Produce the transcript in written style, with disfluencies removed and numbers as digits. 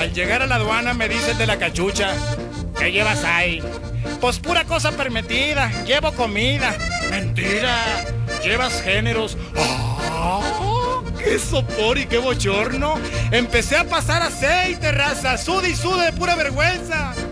Al llegar a la aduana me dice el de la cachucha: ¿qué llevas ahí? Pues pura cosa permitida, llevo comida. Mentira, llevas géneros. ¡Ah! ¡Qué sopor y qué bochorno! Empecé a pasar aceite, raza, sude y sude de pura vergüenza.